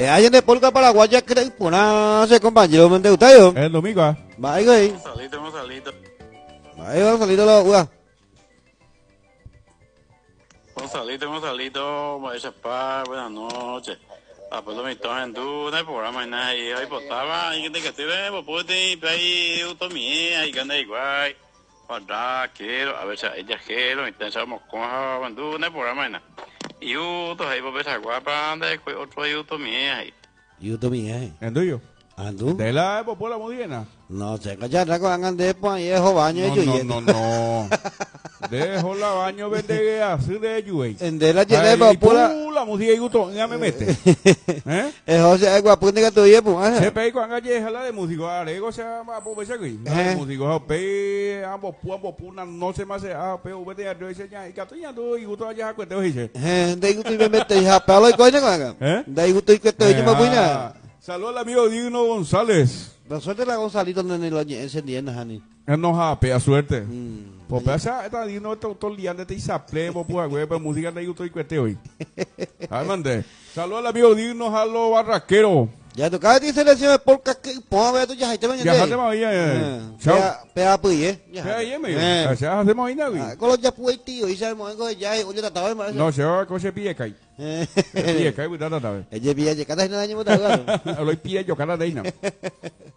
hay de polka paraguaya que se compañero mente usted. El domingo, ¿ah? Va ahí. Hemos salido. Ahí va a salir la ua. Hemos salido, va a chapar, buenas noches. Ah, pues lo mismo en tu, no hay programa, nada, y hoy potaba, y que te ve, pues puede, ahí, utomía, y que anda igual. Para quiero, a ver, ella quiero, intentamos con Bandu, no hay programa, nada. Y tú, ahí, pues, esa guapa, anda, otro ahí, utomía, ahí. Utomía, ¿En tuyo? ¿Andu? ¿De la popola mudieña? No, se calla, con angan de pues, y es baño, No. Dejo la baño, vende así de Yui. En de la llena de popola. La música y gusto, ya me mete. Es José, es guapón que tú y pues. Se pega con galleja la de músico, arego se llama pobre aquí. La de músico, pe, ambos puna, no se más, pe, vete a reseñar, y catuña tú, y gusto allá, cuente, oye. De gusto y me mete, ya, pero y coño, de gusto y que te oye, me voy a. Saludos al amigo Dino González. La suerte de la Gonzalito no ni lo encendiendo, Jani. Él nos apea suerte. Pues pasa, está Dino, todo el día de Tizaple, pues, güey, pues música de YouTube y cueste hoy. Mande. Saludos al amigo Dino Jalo Barraquero. Ya tu cada selección de polka que ponga ver tu ya te mañana. Ya hacemos ahí, chao. Pea pues, ya ahí me. Ya hacemos ahí, güey. Con los ya pues tío, y se mo ya, oye trataba más. No, se va con ese pie kai. Pie kai, cuidado, ella pilla, cada año me da. Lo pie yo cada día.